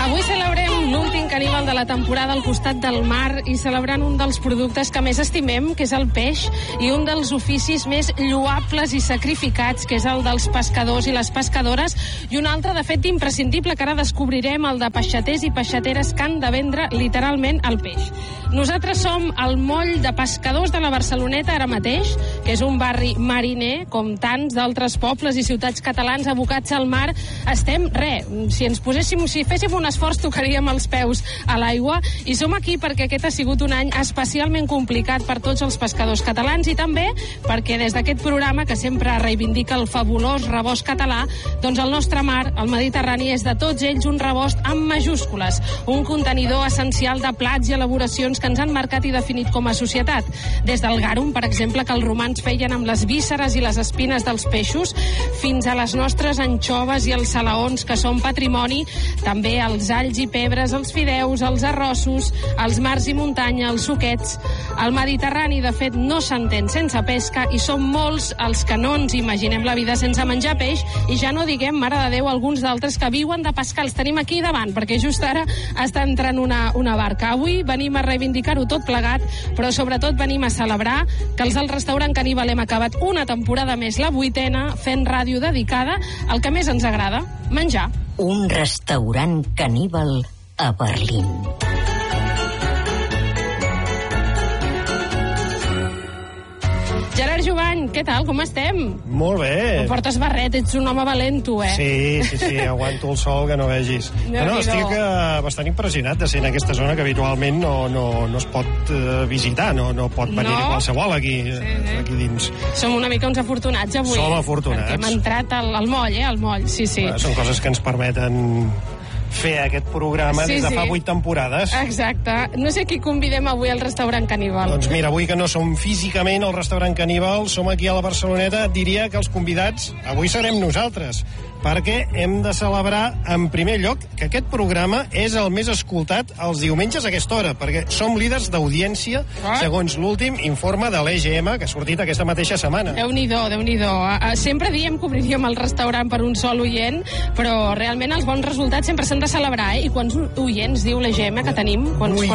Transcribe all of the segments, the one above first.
Avui celebrem l'últim caníbal de la temporada al costat del mar i celebrant un dels productes que més estimem, que és el peix, i un dels oficis més lloables i sacrificats, que és el dels pescadors i les pescadores, i un altre, de fet, imprescindible, que ara descobrirem, el de peixaters i peixateres que han de vendre literalment el peix. Nosaltres som al moll de pescadors de la Barceloneta ara mateix, que és un barri mariner, com tants d'altres pobles i ciutats catalans abocats al mar. Estem, si féssim un esforç tocaríem els peus a l'aigua, i som aquí perquè aquest ha sigut un any especialment complicat per tots els pescadors catalans i també perquè des d'aquest programa, que sempre reivindica el fabulós rebost català, doncs el nostre mar, el Mediterrani, és de tots ells un rebost amb majúscules, un contenidor essencial de plats i elaboracions que ens han marcat i definit com a societat. Des del garum, per exemple, que els romans feien amb les vísceres i les espines dels peixos, fins a les nostres anxoves i els salaons, que són patrimoni, també els alls i pebres, els fideus, els arrossos, els mars i muntanya, els suquets. El Mediterrani, de fet, no s'entén sense pesca i som molts els que no ens imaginem la vida sense menjar peix, i ja no diguem, mare de Déu, alguns d'altres que viuen de pescar. Els tenim aquí davant, perquè just ara està entrant una barca. Avui venim a reivindicar-ho tot plegat, però sobretot venim a celebrar que els del restaurant Caníbal hem acabat una temporada més, la 8ª, fent ràdio dedicada al que més ens agrada, menjar. Un restaurant caníbal a Berlín. Gerard Jovany, què tal? Com estem? Molt bé. No portes barret, ets un home valent, tu, eh? Sí, aguanto el sol que no vegis. No, estic bastant impressionat de ser en aquesta zona que habitualment no es pot visitar, no pot venir qualsevol aquí dins. Som una mica uns afortunats avui. Som afortunats. Perquè hem entrat al moll, al moll, sí. Són coses que ens permeten fer aquest programa des de fa 8 temporades. Exacte. No sé qui convidem avui al restaurant Caníbal. Doncs mira, avui que no som físicament al restaurant Caníbal, som aquí a la Barceloneta, diria que els convidats avui serem nosaltres, perquè hem de celebrar, en primer lloc, que aquest programa és el més escoltat els diumenges a aquesta hora, perquè som líders d'audiència, segons l'últim informe de l'EGM, que ha sortit aquesta mateixa setmana. Déu-n'hi-do. Sempre diem que obriríem el restaurant per un sol oient, però realment els bons resultats sempre s'han de celebrar, I quants oients diu l'EGM que tenim?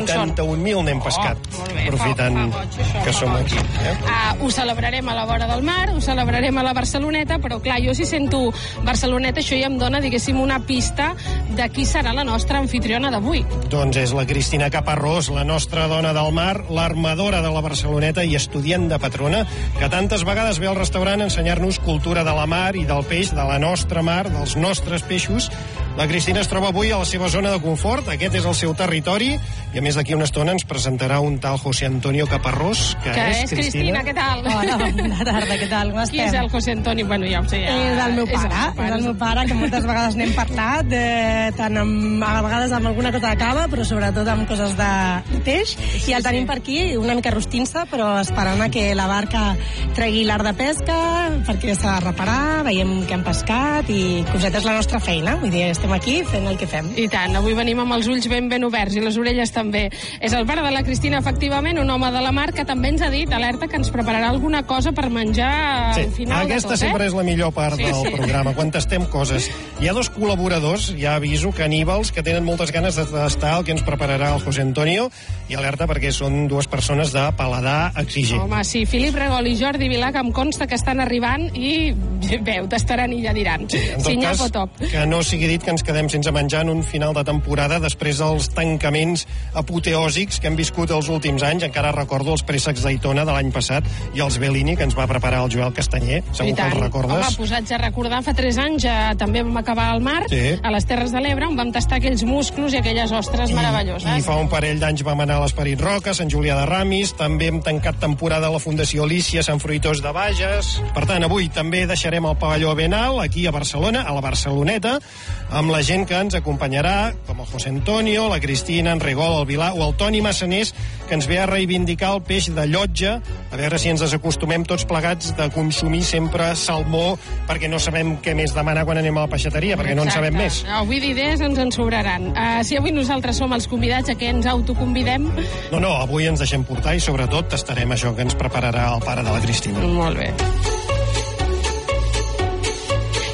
81.000 n'hem pescat, aprofitant que som aquí. Ho celebrarem a la vora del mar, ho celebrarem a la Barceloneta, però clar, jo si sento Barceloneta, això ja em dona, diguéssim, una pista de qui serà la nostra anfitriona d'avui. Doncs és la Cristina Caparrós, la nostra dona del mar, l'armadora de la Barceloneta i estudiant de patrona, que tantes vegades ve al restaurant a ensenyar-nos cultura de la mar i del peix, de la nostra mar, dels nostres peixos. La Cristina es troba avui a la seva zona de confort, aquest és el seu territori, i a més d'aquí una estona ens presentarà un tal José Antonio Caparrós, que és Cristina, què tal? Hola, bona tarda, què tal? Com estem? Qui és el José Antonio? Bueno, ja ho sé. És el meu pare, que moltes vegades n'hem parlat, tant a vegades amb alguna cosa de cava, però sobretot amb coses de peix, i el tenim per aquí, una mica rostint-se, però esperant a que la barca tregui l'art de pesca, perquè s'ha de reparar, veiem que hem pescat, i cosetes la nostra feina, vull dir, estem aquí fent el que fem. I tant, avui venim amb els ulls ben oberts i les orelles també. És el pare de la Cristina, efectivament, un home de la mar que també ens ha dit, alerta, que ens prepararà alguna cosa per menjar al final de tot. Aquesta sempre és la millor part del programa, quan tastem coses. Hi ha dos col·laboradors, ja aviso, caníbals, que tenen moltes ganes de tastar el que ens prepararà el José Antonio, i alerta perquè són dues persones de paladar exigent. Home, sí, Filip Regol i Jordi Vilà, que em consta que estan arribant i ho tastaran i ja diran. Sí, en tot cas, que no sigui dit que ens quedem sense menjar en un final de temporada després dels tancaments apoteòsics que hem viscut els últims anys. Encara recordo els préssecs d'Aitona de l'any passat i els Bellini que ens va preparar el Joel Castanyer, segur que els recordes. Home, posats a recordar, fa 3 anys també vam acabar al mar, a les Terres de l'Ebre, on vam tastar aquells musclos i aquelles ostres meravelloses. I fa un parell d'anys vam anar a l'Esperit Roca, Sant Julià de Ramis, també hem tancat temporada a la Fundació Alícia, Sant Fruitós de Bages. Per tant, avui també deixarem el pavelló ben alt, aquí a Barcelona, a la Barceloneta, amb la gent que ens acompanyarà, com el José Antonio, la Cristina, en Regol, el Vilà o el Toni Massanés, que ens ve a reivindicar el peix de llotja, a veure si ens desacostumem tots plegats de consumir sempre salmó, perquè no sabem què més demanar quan anem a la peixateria, perquè no en sabem més. Avui d'idees ens en sobraran. Si avui nosaltres som els convidats, a què ens autoconvidem? No, avui ens deixem portar i sobretot tastarem això que ens prepararà el pare de la Cristina. Molt bé.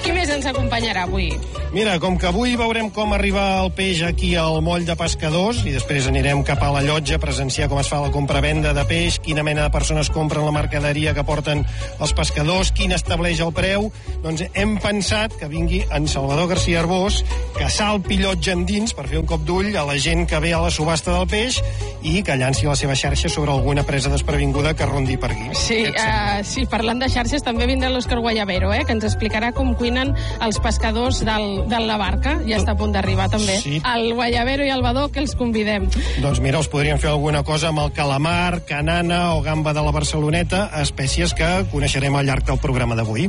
ens acompanyarà avui? Mira, com que avui veurem com arriba el peix aquí al moll de pescadors i després anirem cap a la llotja a presenciar com es fa la compra-venda de peix, quina mena de persones compren la mercaderia que porten els pescadors, quin estableix el preu, doncs hem pensat que vingui en Salvador García Arbós, que salpi llotja endins per fer un cop d'ull a la gent que ve a la subhasta del peix i que llanci la seva xarxa sobre alguna presa desprevinguda que rondi per aquí. Sí, parlant de xarxes també vindrà l'Òscar Guayabero, que ens explicarà com cuinen els pescadors de la barca. Ja està a punt d'arribar també. Sí. El Guayabero i el Badó, que els convidem. Doncs mira, els podríem fer alguna cosa amb el calamar, canana o gamba de la Barceloneta, espècies que coneixerem al llarg del programa d'avui.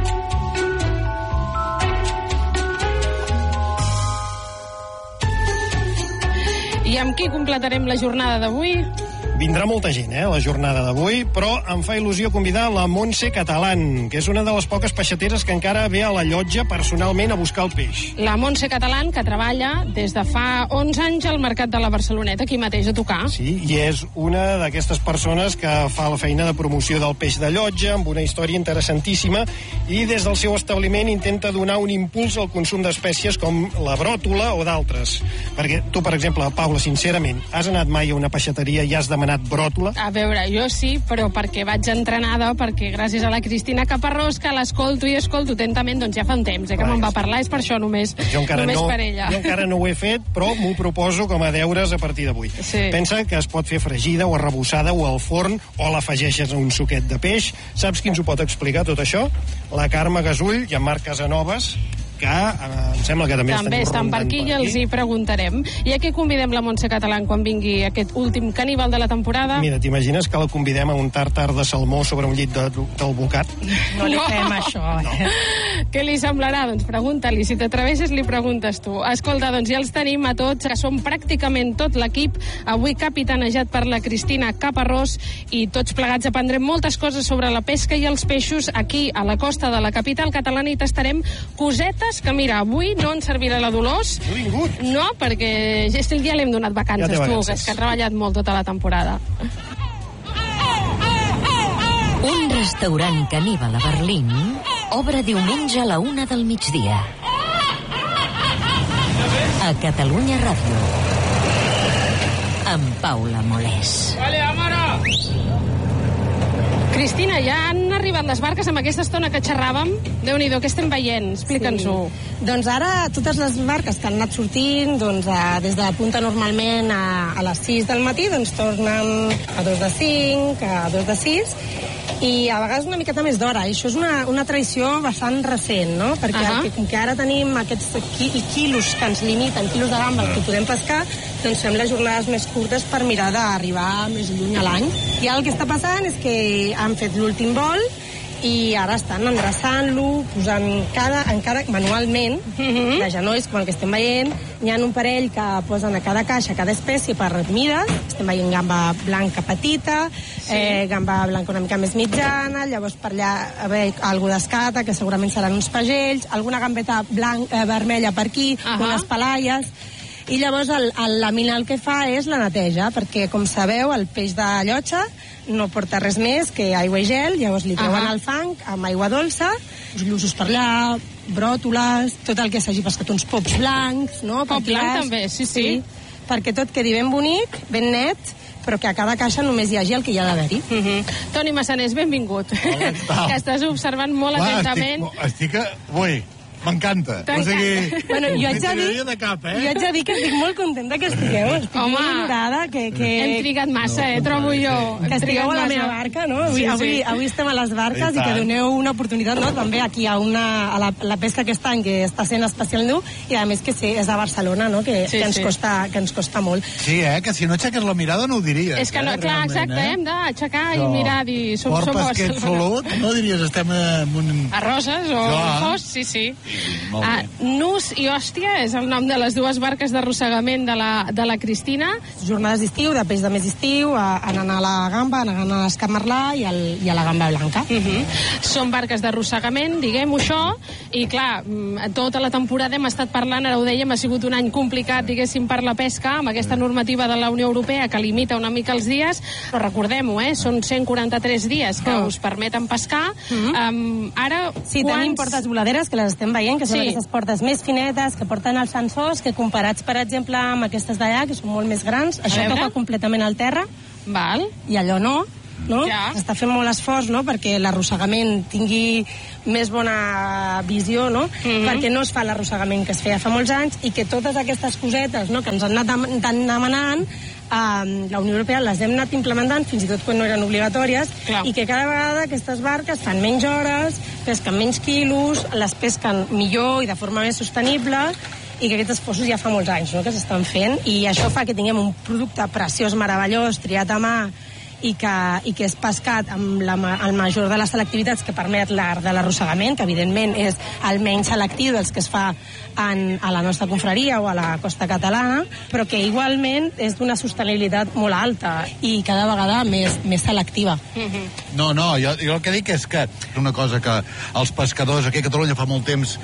I amb qui completarem la jornada d'avui? Vindrà molta gent, la jornada d'avui, però em fa il·lusió convidar la Montse Catalán, que és una de les poques peixateres que encara ve a la llotja personalment a buscar el peix. La Montse Catalán, que treballa des de fa 11 anys al Mercat de la Barceloneta, aquí mateix a tocar. Sí, i és una d'aquestes persones que fa la feina de promoció del peix de llotja, amb una història interessantíssima, i des del seu establiment intenta donar un impuls al consum d'espècies com la bròtola o d'altres. Perquè tu, per exemple, Paula, sincerament, has anat mai a una peixateria i has demanat bròtola? A veure, jo sí, però perquè vaig entrenada, perquè gràcies a la Cristina Caparrós, que l'escolto i escolto atentament, doncs ja fa un temps que me'n va parlar, és per això només per ella. Jo encara no ho he fet, però m'ho proposo com a deures a partir d'avui. Sí. Pensa que es pot fer fregida o arrebossada o al forn, o l'afegeixes a un suquet de peix. Saps qui ens ho pot explicar, tot això? La Carme Gasull i en Marc Casanovas, que em sembla que també estan per aquí i els hi preguntarem. I a què convidem la Montse Catalán quan vingui aquest últim caníbal de la temporada? Mira, t'imagines que la convidem a un tàrtar de salmó sobre un llit del bocat? No li fem això, No. Què li semblarà? Doncs pregunta-li. Si t'atreveixes, li preguntes tu. Escolta, doncs ja els tenim a tots, que som pràcticament tot l'equip, avui capitanejat per la Cristina Caparrós, i tots plegats aprendrem moltes coses sobre la pesca i els peixos aquí a la costa de la capital catalana, i tastarem cosetes que, mira, avui no ens servirà la Dolors. No he vingut. No, perquè ja l'hem donat vacances, ja tu, que ha treballat molt tota la temporada. Un restaurant caníbal a Berlín obre diumenge a la 1 del migdia. A Catalunya Ràdio. Amb Paula Molés. Vale, amara! Cristina, ja han arribat les barques amb aquesta estona que xerràvem? Déu-n'hi-do, què estem veient? Explica'ns-ho. Sí. Doncs ara totes les barques que han anat sortint des de la punta normalment a les 6 del matí, doncs tornen a 2 de 5, a 2 de 6, i a vegades una miqueta més d'hora. I això és una tradició bastant recent, no? Perquè com que ara tenim aquests quilos que ens limiten, quilos de gamba que podem pescar, doncs fem les jornades més curtes per mirar d'arribar més lluny a l'any. I el que està passant és que han fet l'últim vol i ara estan endreçant-lo, posant encara manualment, de genolls, com el que estem veient. Hi ha un parell que posen a cada caixa, a cada espècie, per mides. Estem veient gamba blanca petita, gamba blanca una mica més mitjana, llavors per allà alguna d'escata, que segurament seran uns pagells, alguna gambeta vermella per aquí, unes palaies. I llavors el laminar el que fa és la neteja, perquè, com sabeu, el peix de llotja no porta res més que aigua i gel, llavors li treuen el fang amb aigua dolça, uns lluços per allà, bròtoles, tot el que s'hagi pescat, uns pops blancs, no? Pop blanc també, sí. Perquè tot quedi ben bonic, ben net, però que a cada caixa només hi hagi el que hi ha d'haver-hi. Toni Massanés, benvingut. Que estàs observant molt atentament. M'encanta. O sigui, bueno, jo haig de dir que estic molt contenta que estigueu. Estic molt honorada que... Hem trigat massa, trobo jo. Que estigueu a la meva barca, no? Avui estem a les barques i que doneu una oportunitat, no? També aquí a la pesca aquest any, que està sent especial dur, i a més que és a Barcelona, no? Que ens costa molt. Sí, que si no aixeques la mirada no ho diries. És que no, clar, exacte, hem d'aixecar i mirar, dir, som a Barcelona. Port pesquet solut, no diries, estem en un... A Roses o a Fos, sí. Nus i Hòstia és el nom de les dues barques d'arrossegament de la Cristina. Jornades d'estiu, de peix de més estiu, anant a la gamba, anant a l'escamarlà i a la gamba blanca. Són barques d'arrossegament, diguem-ho això, i clar, tota la temporada hem estat parlant, ara ho dèiem, ha sigut un any complicat, diguéssim, per la pesca, amb aquesta normativa de la Unió Europea que limita una mica els dies, però recordem-ho, són 143 dies que us permeten pescar. Ara, sí, tenim portes voladeres que les estem veient veient, que són aquestes portes més finetes, que porten els sensors, que comparats, per exemple, amb aquestes d'allà, que són molt més grans, això toca completament al terra, i allò no? S'està fent molt esforç, no?, perquè l'arrossegament tingui més bona visió, no?, perquè no es fa l'arrossegament que es feia fa molts anys i que totes aquestes cosetes, no?, que ens han anat demanant, la Unió Europea les hem anat implementant fins i tot quan no eren obligatòries i que cada vegada aquestes barques fan menys hores, pesquen menys quilos, les pesquen millor i de forma més sostenible, i que aquests esforços ja fa molts anys, no?, que s'estan fent, i això fa que tinguem un producte preciós, meravellós, triat a mà, i que és pescat amb el major de les selectivitats que permet l'art de l'arrossegament, que evidentment és el menys selectiu dels que es fa a la nostra confraria o a la costa catalana, però que igualment és d'una sostenibilitat molt alta i cada vegada més selectiva. No, jo el que dic és que una cosa que els pescadors aquí a Catalunya fa molt temps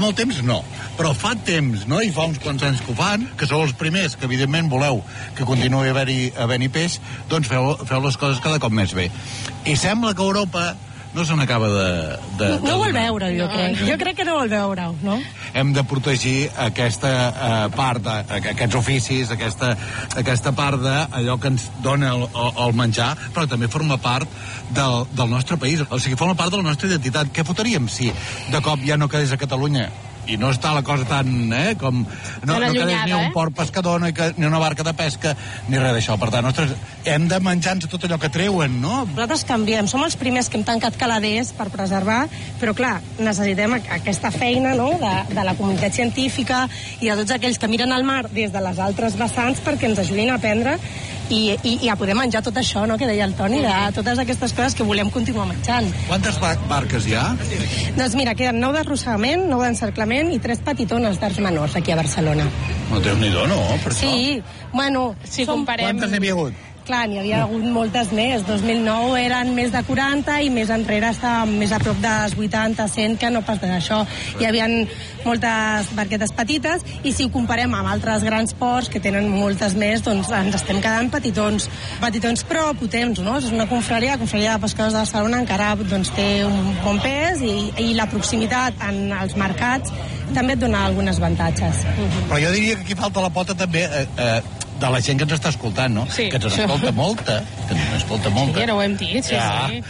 no, però fa temps, no?, i fa uns quants anys que ho fan, que sou els primers que evidentment voleu que continuï havent-hi peix, doncs feu les coses cada cop més bé. I sembla que Europa no se n'acaba de... No vol veure, jo crec. Jo crec que no vol veure-ho, no? Hem de protegir aquesta part, aquests oficis, aquesta part d'allò que ens dona el menjar, però també forma part del nostre país. O sigui, forma part de la nostra identitat. Què fotaríem si de cop ja no quedés a Catalunya? I no està la cosa tan, com... No quedés ni un port pescador, ni una barca de pesca, ni res d'això. Per tant, hem de menjar-nos tot allò que treuen, no? Nosaltres canviem. Som els primers que hem tancat caladers per preservar, però, clar, necessitem aquesta feina, no?, de la comunitat científica i de tots aquells que miren al mar des de les altres vessants perquè ens ajudin a aprendre i a poder menjar tot això, no?, que deia el Toni, de totes aquestes coses que volem continuar menjant. Quantes barques hi ha? Doncs mira, queden 9 d'arrossegament, 9 d'encerclament i 3 petitones d'arts menors aquí a Barcelona. No, Déu-n'hi-do, no? Per sí, bueno... Si comparem... Quantes n'hi havia hagut? Clar, n'hi havia hagut moltes més. 2009 eren més de 40 i més enrere estàvem més a prop dels 80, 100, que no pas d'això. Hi havia moltes barquetes petites i si ho comparem amb altres grans ports que tenen moltes més, doncs ens estem quedant petitons però potents, no? És una confraria, la confraria de pescadors de Barcelona encara doncs, té un bon pes i la proximitat en els mercats també et dona alguns avantatges. Però jo diria que aquí falta la pota també de la gent que ens està escoltant, no? Sí, que ens escolta molta. Sí, ara ho hem dit, sí.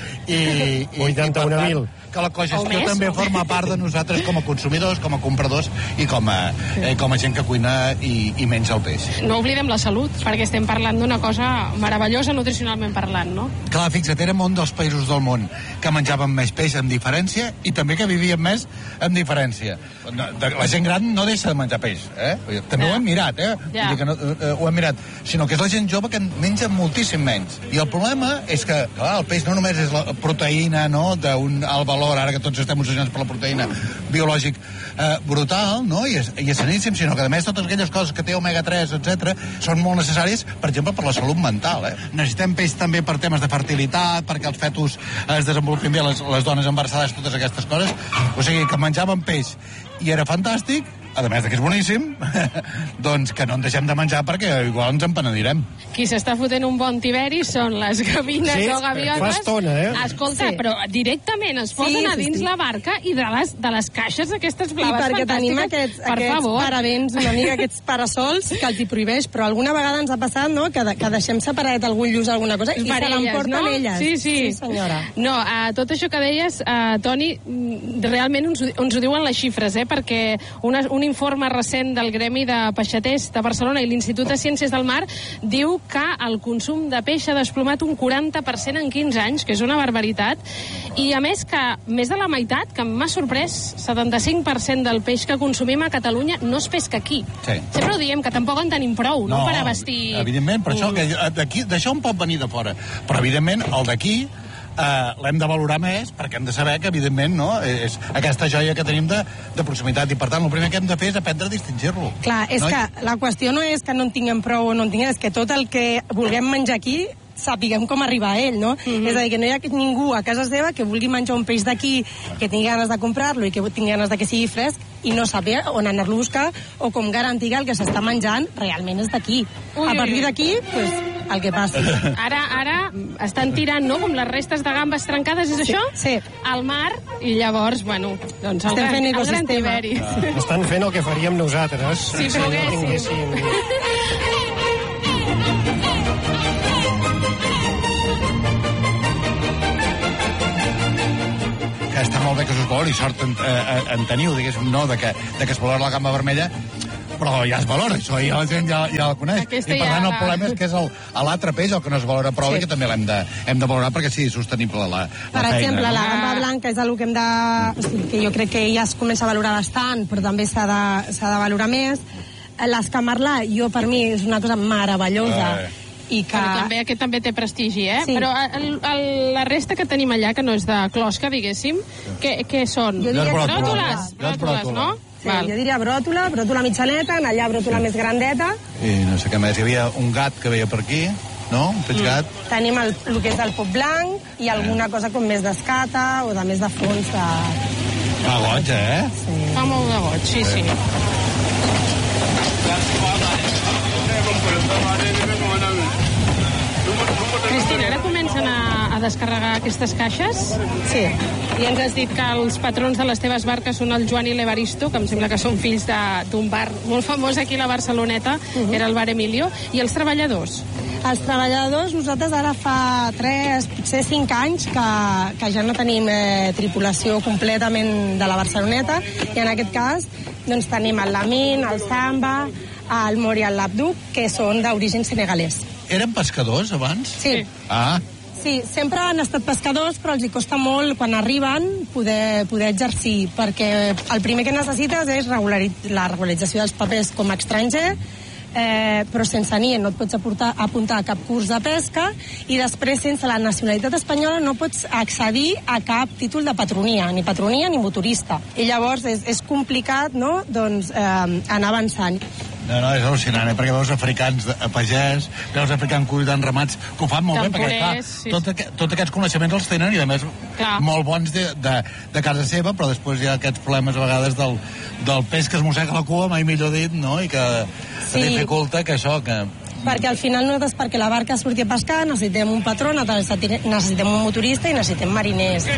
I 81.000. Que la cogestió també forma part de nosaltres com a consumidors, com a compradors i com a gent que cuina i menja el peix. No oblidem la salut, perquè estem parlant d'una cosa meravellosa nutricionalment parlant, no? Clar, fixa't, érem un dels països del món que menjàvem més peix amb diferència i també que vivíem més amb diferència. La gent gran no deixa de menjar peix, També ho hem mirat, Vull dir que no, ho hem mirat, sinó que és la gent jove que en menja moltíssim menys. I el problema és que, clar, el peix no només és la proteïna, no?, d'un alt valor, ara que tots estem obsessionats per la proteïna biològic brutal, no?, i és saníssim, sinó que a més totes aquelles coses que té omega-3, etc, són molt necessàries, per exemple, per la salut mental, Necessitem peix també per temes de fertilitat, perquè els fetus es desenvolupin bé, les dones embarassades, totes aquestes coses. O sigui, que menjàvem peix i era fantàstic, a més que és boníssim, doncs que no en deixem de menjar perquè igual ens en penedirem. Qui s'està fotent un bon tiberi són les gavines o gaviotes. Fa estona, Escolta, però directament es posen a dins la barca i de les caixes aquestes blaves fantàstiques. I perquè tenim aquests paravents, una mica aquests parasols que els hi prohibeix, però alguna vegada ens ha passat, no?, que deixem separat algun lluç o alguna cosa i se l'emporten elles. Sí, senyora. No, tot això que deies, Toni, realment ens ho diuen les xifres, perquè un informe recent del Gremi de Peixaters de Barcelona i l'Institut de Ciències del Mar diu que el consum de peix ha desplomat un 40% en 15 anys, que és una barbaritat, i a més que més de la meitat, que m'ha sorprès, 75% del peix que consumim a Catalunya no es pesca aquí. Sí. Sempre ho diem, que tampoc en tenim prou, no per abastir... Evidentment, per això, que d'això en pot venir de fora, però evidentment el d'aquí l'hem de valorar més perquè hem de saber que, evidentment, no, és aquesta joia que tenim de proximitat i, per tant, el primer que hem de fer és aprendre a distingir-lo. Clar, és que la qüestió no és que no en tinguem prou o no en tinguem, és que tot el que vulguem menjar aquí sapiguem com arribar a ell, no? És a dir, que no hi ha ningú a casa seva que vulgui menjar un peix d'aquí, que tingui ganes de comprar-lo i que tingui ganes de que sigui fresc i no sàpiga on anar-lo a buscar o com garantir que el que s'està menjant realment és d'aquí. A partir d'aquí, doncs, el que passi. Ara estan tirant, no?, com les restes de gambes trencades, és això? Sí. Al mar, i llavors, bueno, doncs el Estem fent gran ecosistema. Tiberi. Estan fent el que faríem nosaltres. Si ploguéssim. Que està molt bé que s'us valori, sort en teniu, diguéssim, no, de que es valora la gamba vermella, però ja es valora, això ja la gent ja la coneix. Aquesta I per ja tant el la- problema és que és l'altre peix el que no es valora prou i que també hem de valorar perquè sigui sostenible la Per feina. exemple, no? la gamba blanca és una que hem de... O sigui, que jo crec que ja es comença a valorar bastant, però també s'ha de valorar més. L'escamarlà, per mi, és una cosa meravellosa. I que... Però aquest també té prestigi, eh? Sí. Però la resta que tenim allà, que no és de closca, diguéssim, què són? Jo diria que Bròtoles, no? Sí, jo diria bròtola mitjaneta, allà bròtola més grandeta. I no sé què més, hi havia un gat que veia per aquí, no? Un peix gat. Tenim el que és el pop blanc i alguna cosa com més d'escata o de més de fons de... Fa goig, eh? Sí. Fa molt de goig, sí. Cristina, ara comencen a descarregar aquestes caixes? Sí. I ens has dit que els patrons de les teves barques són el Joan i l'Evaristo, que em sembla que són fills d'un bar molt famós aquí a la Barceloneta, era el bar Emilio, i els treballadors? Els treballadors, nosaltres ara fa 3, potser 5 anys que ja no tenim tripulació completament de la Barceloneta, i en aquest cas doncs, tenim el Lamin, el Samba, el Mori i el Labduc, que són d'origen senegalès. Eren pescadors abans? Sí. Ah, Sí, sempre han estat pescadors, però els hi costa molt, quan arriben, poder exercir, perquè el primer que necessites és la regularització dels papers com a estranger, però sense NIE no et pots apuntar a cap curs de pesca, i després sense la nacionalitat espanyola no pots accedir a cap títol de patronia ni motorista. I llavors és complicat, no?, doncs, anar avançant. no, és al·lucinant, perquè veus africans pagès, veus africans cuidant ramats, que ho fan molt bé, perquè clar, sí. tots aquests coneixements els tenen, i a més molt bons de casa seva, però després hi ha aquests problemes a vegades del peix que es mossega la cua, mai millor dit, no?, i que dificulta que això, que... Perquè al final nosaltres, perquè la barca surti a pescar, necessitem un patró, necessitem un motorista i necessitem mariners.